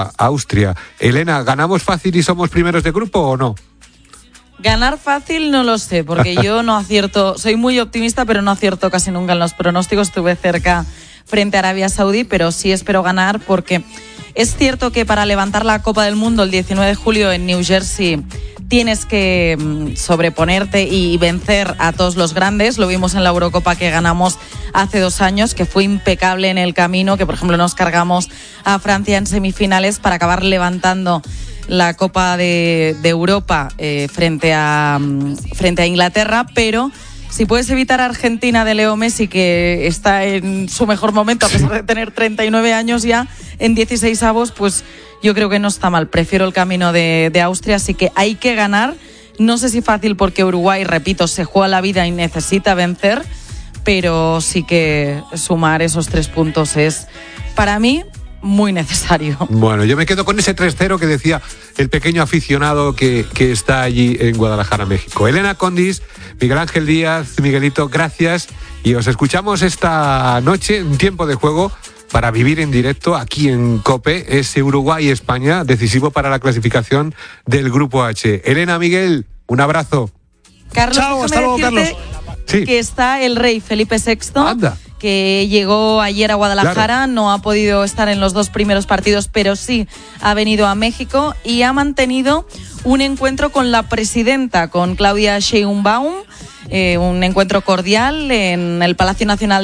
Austria. Elena, ¿ganamos fácil y somos primeros de grupo o no? Ganar fácil no lo sé, porque yo no acierto, soy muy optimista, pero no acierto casi nunca en los pronósticos. Estuve cerca frente a Arabia Saudí, pero sí espero ganar, porque es cierto que para levantar la Copa del Mundo el 19 de julio en New Jersey tienes que sobreponerte y vencer a todos los grandes. Lo vimos en la Eurocopa que ganamos hace 2 años, que fue impecable en el camino, que por ejemplo nos cargamos a Francia en semifinales para acabar levantando la Copa de Europa frente a Inglaterra, pero si puedes evitar a Argentina de Leo Messi, que está en su mejor momento, a pesar de tener 39 años ya, en 16avos, pues yo creo que no está mal. Prefiero el camino de Austria, así que hay que ganar. No sé si fácil, porque Uruguay, repito, se juega la vida y necesita vencer, pero sí que sumar esos 3 puntos es, para mí, muy necesario. Bueno, yo me quedo con ese 3-0 que decía el pequeño aficionado que está allí en Guadalajara, México. Elena Condis, Miguel Ángel Díaz, Miguelito, gracias. Y os escuchamos esta noche en Tiempo de Juego para vivir en directo aquí en COPE. Es Uruguay-España, decisivo para la clasificación del Grupo H. Elena, Miguel, un abrazo. Carlos, chao, hasta luego, Carlos. Sí. Que está el rey Felipe VI. Anda. Que llegó ayer a Guadalajara, claro. No ha podido estar en los 2 primeros partidos, pero sí ha venido a México y ha mantenido un encuentro con la presidenta, con Claudia Sheinbaum, un encuentro cordial en el Palacio Nacional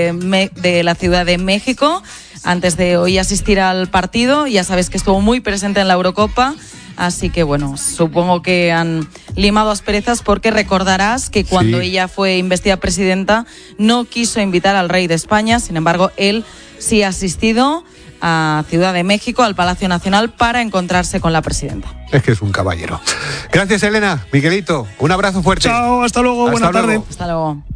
de la Ciudad de México, antes de hoy asistir al partido. Ya sabes que estuvo muy presente en la Eurocopa. Así que bueno, supongo que han limado asperezas, porque recordarás que cuando ella fue investida presidenta no quiso invitar al rey de España. Sin embargo, él sí ha asistido a Ciudad de México, al Palacio Nacional, para encontrarse con la presidenta. Es que es un caballero. Gracias, Elena. Miguelito, un abrazo fuerte. Chao, hasta luego, buena tarde. Hasta luego.